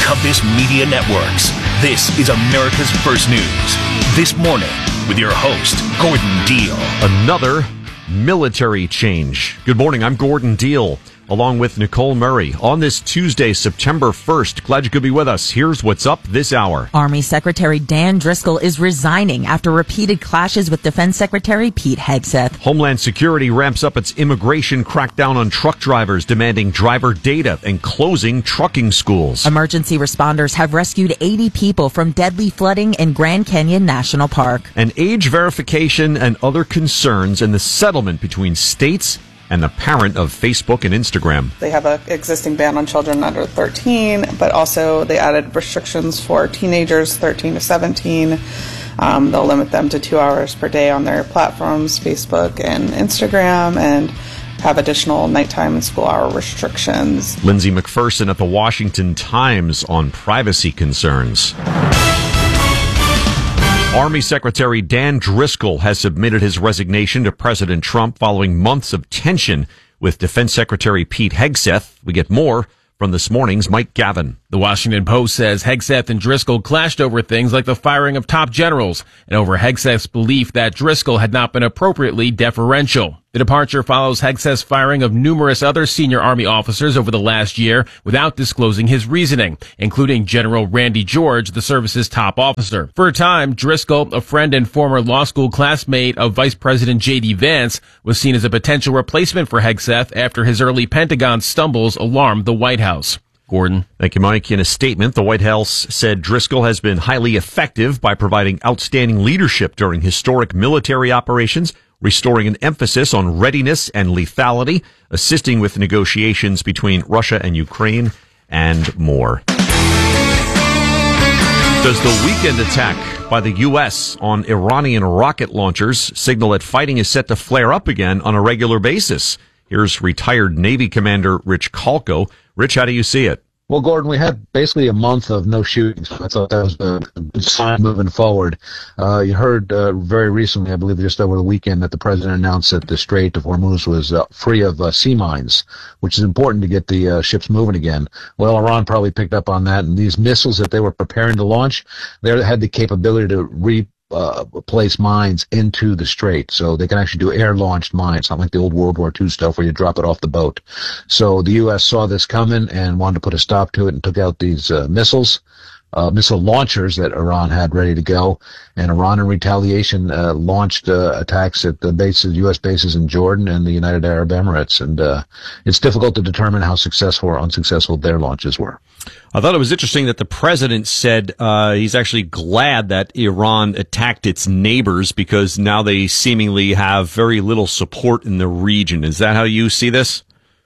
Compass Media Networks. This is America's First News. This morning with your host, Gordon Deal. Another military change. Good morning, I'm Gordon Deal, along with Nicole Murray. On this Tuesday, September 1st, glad you could be with us. Here's what's up this hour. Army Secretary Dan Driscoll is resigning after repeated clashes with Defense Secretary Pete Hegseth. Homeland Security ramps up its immigration crackdown on truck drivers, demanding driver data and closing trucking schools. Emergency responders have rescued 80 people from deadly flooding in Grand Canyon National Park. And age verification and other concerns in the settlement between states and the parent of Facebook and Instagram. They have an existing ban on children under 13, but also they added restrictions for teenagers 13 to 17. They'll limit them to 2 hours per day on their platforms, Facebook and Instagram, and have additional nighttime and school hour restrictions. Lindsay McPherson at the Washington Times on privacy concerns. Army Secretary Dan Driscoll has submitted his resignation to President Trump following months of tension with Defense Secretary Pete Hegseth. We get more from this morning's Mike Gavin. The Washington Post says Hegseth and Driscoll clashed over things like the firing of top generals and over Hegseth's belief that Driscoll had not been appropriately deferential. The departure follows Hegseth's firing of numerous other senior Army officers over the last year without disclosing his reasoning, including General Randy George, the service's top officer. For a time, Driscoll, a friend and former law school classmate of Vice President J.D. Vance, was seen as a potential replacement for Hegseth after his early Pentagon stumbles alarmed the White House. Gordon. Thank you, Mike. In a statement, the White House said Driscoll has been highly effective by providing outstanding leadership during historic military operations, restoring an emphasis on readiness and lethality, assisting with negotiations between Russia and Ukraine, and more. Does the weekend attack by the U.S. on Iranian rocket launchers signal that fighting is set to flare up again on a regular basis? Here's retired Navy Commander Rich Kalko. Rich, how do you see it? Well, Gordon, we had basically a month of no shootings. I thought that was a good sign moving forward. You heard very recently, I believe just over the weekend, that the president announced that the Strait of Hormuz was free of sea mines, which is important to get the ships moving again. Well, Iran probably picked up on that, and these missiles that they were preparing to launch, they had the capability to place mines into the strait, so they can actually do air-launched mines, not like the old World War II stuff where you drop it off the boat. So the U.S. saw this coming and wanted to put a stop to it and took out these missile launchers that Iran had ready to go. And Iran, in retaliation, launched attacks at the bases, U.S. bases in Jordan and the United Arab Emirates. And it's difficult to determine how successful or unsuccessful their launches were. I thought it was interesting that the president said he's actually glad that Iran attacked its neighbors because now they seemingly have very little support in the region. Is that how you see this?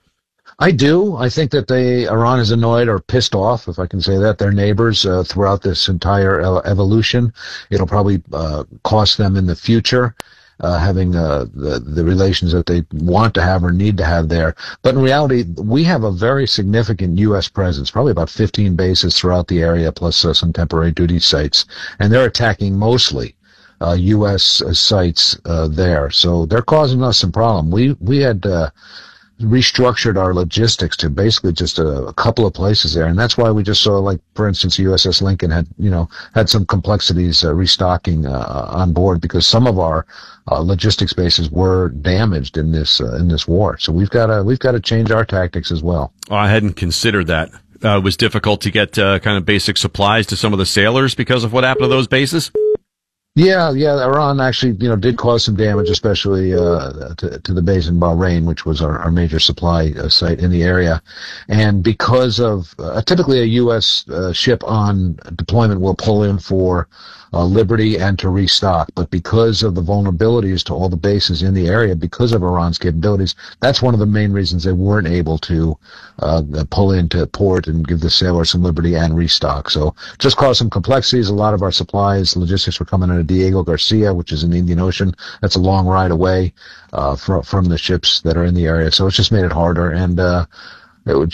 I do. I think that Iran is annoyed or pissed off, if I can say that, their neighbors throughout this entire evolution. It'll probably cost them in the future. Having the relations that they want to have or need to have there. But in reality, we have a very significant U.S. presence, probably about 15 bases throughout the area, plus some temporary duty sites. And they're attacking mostly U.S. sites there. So they're causing us some problem. We had restructured our logistics to basically just a couple of places there, and that's why we just saw, like, for instance, USS Lincoln had some complexities restocking on board because some of our logistics bases were damaged in this war. So we've got to change our tactics as well. Oh, I hadn't considered that. It was difficult to get kind of basic supplies to some of the sailors because of what happened to those bases. Yeah. Iran actually, did cause some damage, especially to the base in Bahrain, which was our major supply site in the area. And because of typically a U.S. ship on deployment will pull in for liberty and to restock, but because of the vulnerabilities to all the bases in the area, because of Iran's capabilities, that's one of the main reasons they weren't able to pull into port and give the sailors some liberty and restock. So just caused some complexities. A lot of our supplies, logistics were coming into Diego Garcia, which is in the Indian Ocean. That's a long ride away from the ships that are in the area. So it's just made it harder, and it would just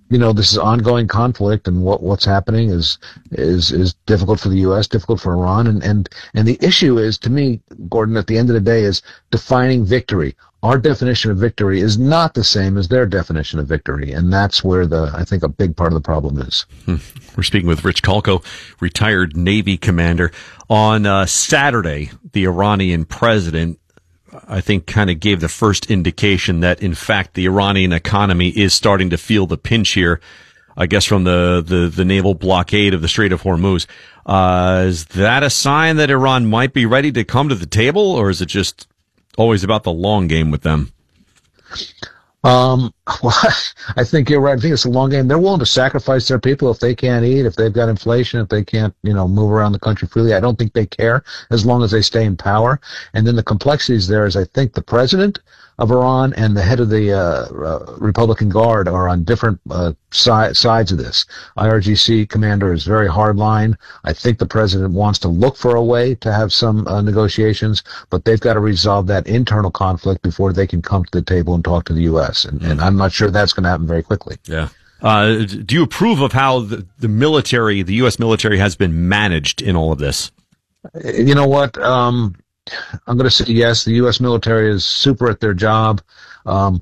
this is ongoing conflict, and what's happening is difficult for the U.S., difficult for Iran, and the issue is, to me, Gordon, at the end of the day, is defining victory. Our definition of victory is not the same as their definition of victory, and that's where I think a big part of the problem is. We're speaking with Rich Kalko, retired Navy commander. On Saturday, the Iranian president, I think, kind of gave the first indication that, in fact, the Iranian economy is starting to feel the pinch here, I guess, from the naval blockade of the Strait of Hormuz. Is that a sign that Iran might be ready to come to the table, or is it just always about the long game with them? Well, I think you're right. I think it's a long game. They're willing to sacrifice their people if they can't eat, if they've got inflation, if they can't, move around the country freely. I don't think they care as long as they stay in power. And then the complexities there is, I think the president of Iran and the head of the Republican Guard are on different sides of this. IRGC commander is very hardline. I think the president wants to look for a way to have some negotiations, but they've got to resolve that internal conflict before they can come to the table and talk to the U.S. And I'm not sure that's going to happen very quickly. Yeah. Do you approve of how the military, the U.S. military, has been managed in all of this? You know what? I'm going to say yes. The U.S. military is super at their job. I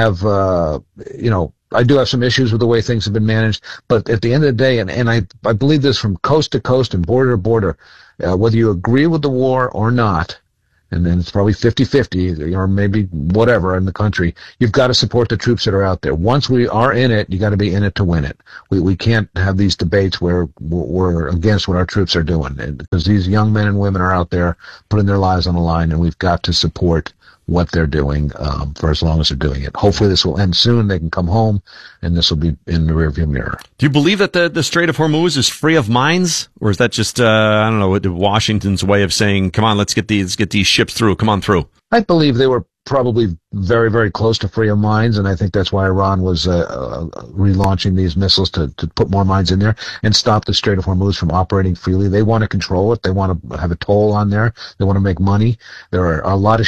do have some issues with the way things have been managed, but at the end of the day, and I believe this from coast to coast and border to border, whether you agree with the war or not, and then it's probably 50-50, or maybe whatever in the country, you've got to support the troops that are out there. Once we are in it, you got to be in it to win it. We can't have these debates where we're against what our troops are doing, because these young men and women are out there putting their lives on the line, and we've got to support what they're doing for as long as they're doing it. Hopefully this will end soon. They can come home, and this will be in the rearview mirror. Do you believe that the Strait of Hormuz is free of mines, or is that just Washington's way of saying, "Come on, let's get these ships through. Come on through"? I believe they were probably very, very close to free of mines, and I think that's why Iran was relaunching these missiles to put more mines in there and stop the Strait of Hormuz from operating freely. They want to control it. They want to have a toll on there. They want to make money. There are a lot of